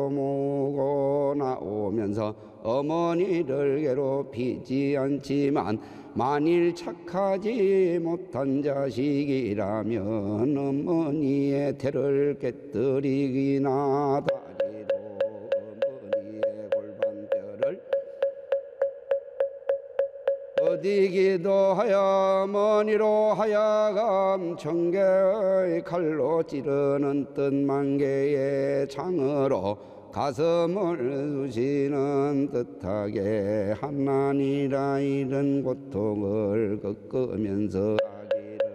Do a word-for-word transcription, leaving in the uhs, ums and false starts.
모고 나오면서 어머니를 괴롭히지 않지만 만일 착하지 못한 자식이라면 어머니의 태를 깨뜨리기나 다리로 어머니의 골반뼈를 어디기도 하여 어머니로 하여금 청개의 칼로 찌르는 뜻만 개의 창으로 가슴을 쑤시는 듯하게 하나니라 이런 고통을 겪으면서